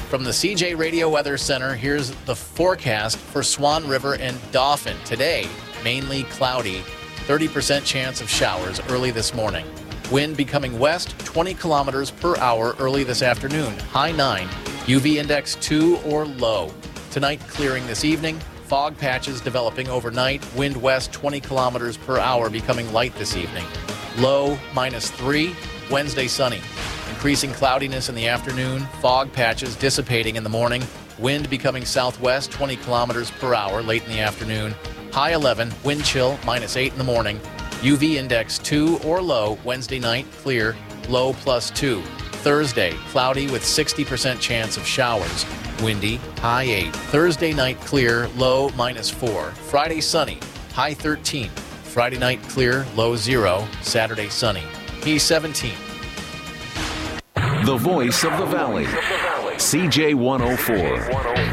From the CJ Radio Weather Center, here's the forecast for Swan River and Dauphin. Today, mainly cloudy, 30% chance of showers early this morning. Wind becoming west, 20 kilometers per hour early this afternoon, high 9, UV index 2 or low. Tonight, clearing this evening, fog patches developing overnight, wind west 20 kilometers per hour becoming light this evening. Low -3, Wednesday sunny. Increasing cloudiness in the afternoon, fog patches dissipating in the morning, wind becoming southwest 20 kilometers per hour late in the afternoon, high 11, wind chill -8 in the morning, UV index 2 or low, Wednesday night clear, low +2. Thursday, cloudy with 60% chance of showers, windy, high 8. Thursday night clear, low -4. Friday sunny, high 13. Friday night clear, low 0. Saturday sunny, P17. The voice of the Valley, CJ 104.